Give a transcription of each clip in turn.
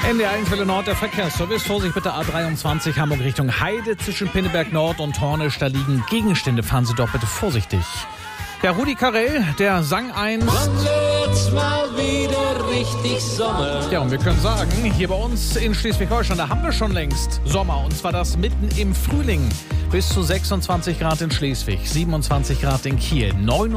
NDR1 Welle Nord, der Verkehrsservice. Vorsicht bitte A23 Hamburg Richtung Heide zwischen Pinneberg Nord und Hornisch. Da liegen Gegenstände. Fahren Sie doch bitte vorsichtig. Ja, Rudi Carrell, der sang einst. Wann wird's mal wieder richtig Sommer? Ja, und wir können sagen, hier bei uns in Schleswig-Holstein, da haben wir schon längst Sommer. Und zwar das mitten im Frühling. Bis zu 26 Grad in Schleswig, 27 Grad in Kiel,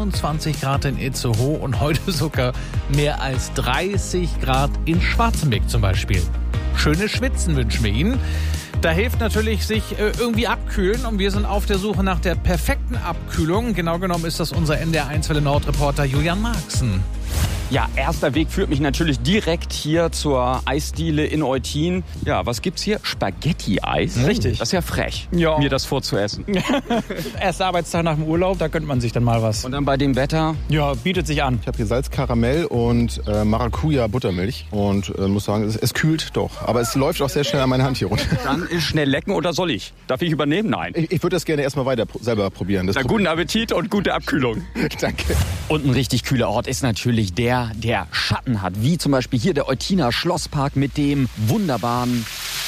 29 Grad in Itzehoe und heute sogar mehr als 30 Grad in Schwarzenberg zum Beispiel. Schönes Schwitzen wünschen wir Ihnen. Da hilft natürlich sich irgendwie abkühlen und wir sind auf der Suche nach der perfekten Abkühlung. Genau genommen ist das unser NDR1 Welle Nord Reporter Julian Marxen. Ja, erster Weg führt mich natürlich direkt hier zur Eisdiele in Eutin. Ja, was gibt's hier? Spaghetti-Eis? Richtig. Das ist ja frech, Ja. mir das vorzuessen. Erster Arbeitstag nach dem Urlaub, da gönnt man sich dann mal was. Und dann bei dem Wetter? Ja, bietet sich an. Ich habe hier Salzkaramell und Maracuja-Buttermilch und muss sagen, es kühlt doch. Aber es läuft auch sehr schnell an meine Hand hier runter. Dann ist schnell lecken oder soll ich? Darf ich übernehmen? Nein. Ich würde das gerne erstmal weiter selber probieren. Na, guten Appetit und gute Abkühlung. Danke. Und ein richtig kühler Ort ist natürlich der Schatten hat, wie zum Beispiel hier der Eutiner Schlosspark mit dem wunderbaren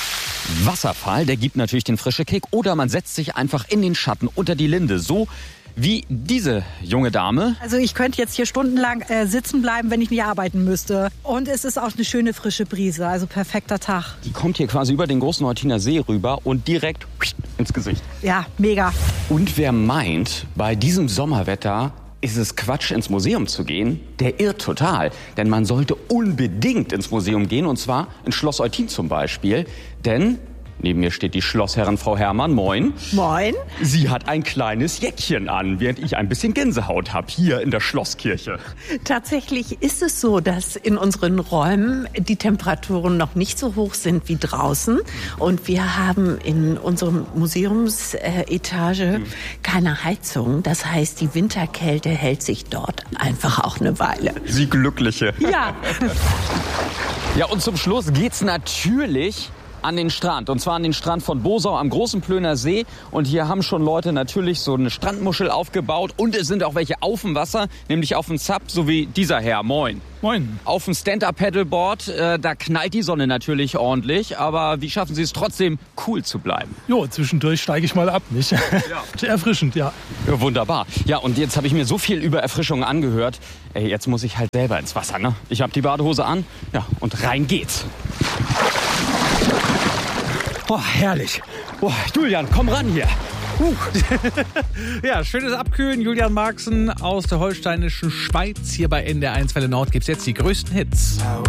Wasserfall. Der gibt natürlich den frischen Kick. Oder man setzt sich einfach in den Schatten unter die Linde, so wie diese junge Dame. Also ich könnte jetzt hier stundenlang sitzen bleiben, wenn ich nicht arbeiten müsste. Und es ist auch eine schöne frische Brise, also perfekter Tag. Die kommt hier quasi über den großen Eutiner See rüber und direkt ins Gesicht. Ja, mega. Und wer meint, bei diesem Sommerwetter ist es Quatsch, ins Museum zu gehen, der irrt total. Denn man sollte unbedingt ins Museum gehen, und zwar ins Schloss Eutin zum Beispiel. Denn neben mir steht die Schlossherrin Frau Herrmann. Moin. Moin. Sie hat ein kleines Jäckchen an, während ich ein bisschen Gänsehaut habe hier in der Schlosskirche. Tatsächlich ist es so, dass in unseren Räumen die Temperaturen noch nicht so hoch sind wie draußen. Und wir haben in unserem Museumsetage keine Heizung. Das heißt, die Winterkälte hält sich dort einfach auch eine Weile. Sie Glückliche. Ja. Ja, und zum Schluss geht's natürlich an den Strand. Und zwar an den Strand von Bosau am Großen Plöner See. Und hier haben schon Leute natürlich so eine Strandmuschel aufgebaut. Und es sind auch welche auf dem Wasser, nämlich auf dem Zap, so wie dieser Herr. Moin. Moin. Auf dem Stand-Up-Paddleboard, da knallt die Sonne natürlich ordentlich. Aber wie schaffen Sie es trotzdem, cool zu bleiben? Jo, zwischendurch steige ich mal ab, nicht? Ja. Erfrischend, ja. Ja, wunderbar. Ja, und jetzt habe ich mir so viel über Erfrischung angehört. Ey, jetzt muss ich halt selber ins Wasser, ne? Ich habe die Badehose an. Ja, und rein geht's. Boah, herrlich. Boah, Julian, komm ran hier. Ja, schönes Abkühlen. Julian Marxen aus der holsteinischen Schweiz. Hier bei NDR1 Welle Nord gibt's jetzt die größten Hits.